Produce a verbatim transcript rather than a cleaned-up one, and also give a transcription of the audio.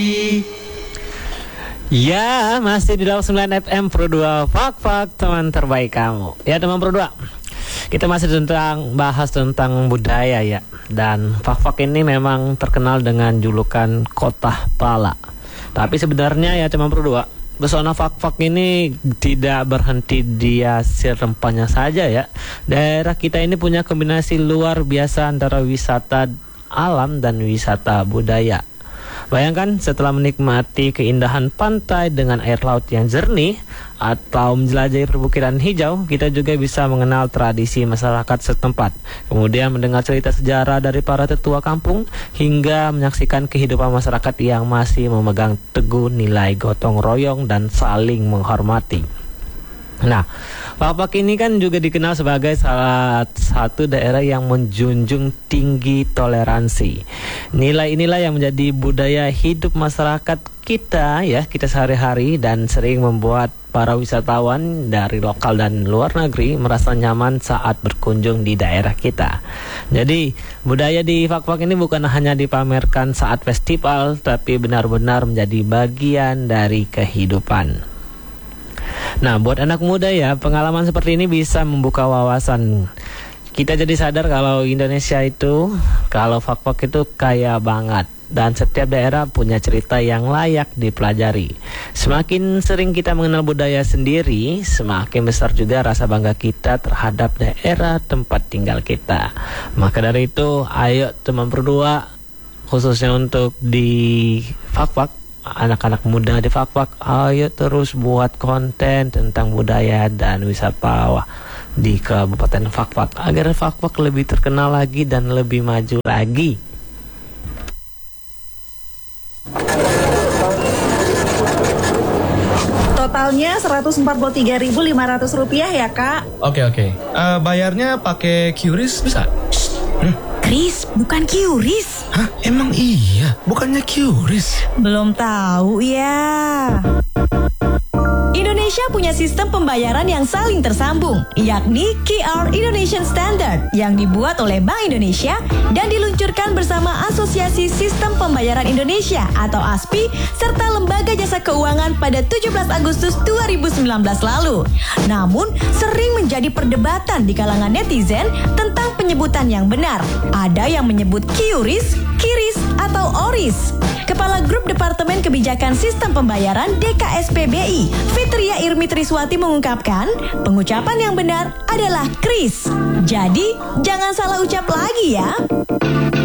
Ya, masih di delapan puluh sembilan F M Pro dua Fak-Fak, teman terbaik kamu. Ya, teman Pro dua, kita masih tentang bahas tentang budaya ya. Dan Fak-Fak ini memang terkenal dengan julukan Kota Pala. Tapi sebenarnya ya teman Pro dua, pesona Fak-Fak ini tidak berhenti di hasil rempahnya saja ya. Daerah kita ini punya kombinasi luar biasa antara wisata alam dan wisata budaya. Bayangkan setelah menikmati keindahan pantai dengan air laut yang jernih atau menjelajahi perbukitan hijau, kita juga bisa mengenal tradisi masyarakat setempat. Kemudian mendengar cerita sejarah dari para tetua kampung hingga menyaksikan kehidupan masyarakat yang masih memegang teguh nilai gotong royong dan saling menghormati. Nah, Fak-Fak ini kan juga dikenal sebagai salah satu daerah yang menjunjung tinggi toleransi. Nilai-nilai yang menjadi budaya hidup masyarakat kita ya, kita sehari-hari, dan sering membuat para wisatawan dari lokal dan luar negeri merasa nyaman saat berkunjung di daerah kita. Jadi, budaya di Fak-Fak ini bukan hanya dipamerkan saat festival, tapi benar-benar menjadi bagian dari kehidupan. Nah, buat anak muda ya, pengalaman seperti ini bisa membuka wawasan. Kita jadi sadar kalau Indonesia itu, kalau Fak-Fak itu kaya banget. Dan setiap daerah punya cerita yang layak dipelajari. Semakin sering kita mengenal budaya sendiri, semakin besar juga rasa bangga kita terhadap daerah tempat tinggal kita. Maka dari itu, ayo teman berdua, khususnya untuk di Fak-Fak, anak-anak muda di Fak-Fak, ayo terus buat konten tentang budaya dan wisata di Kabupaten Fak-Fak agar Fak-Fak lebih terkenal lagi dan lebih maju lagi. Totalnya seratus empat puluh tiga ribu lima ratus rupiah ya, Kak. Oke, oke. Uh, bayarnya pakai Q R I S bisa? Hmm? Kris, bukan Q R I S. Hah? Emang iya? Bukannya Q R I S? Belum tahu ya. Indonesia punya sistem pembayaran yang saling tersambung, yakni Q R Indonesian Standard yang dibuat oleh Bank Indonesia dan diluncurkan bersama Asosiasi Sistem Pembayaran Indonesia atau A S P I serta Lembaga Jasa Keuangan pada tujuh belas Agustus dua ribu sembilan belas lalu. Namun, sering menjadi perdebatan di kalangan netizen tentang penyebutan yang benar. Ada yang menyebut Q R I S, Kiris, atau Oris. Kepala Grup Departemen Kebijakan Sistem Pembayaran D K S P B I, Fitria Irmi Triswati mengungkapkan, pengucapan yang benar adalah Kris. Jadi, jangan salah ucap lagi ya.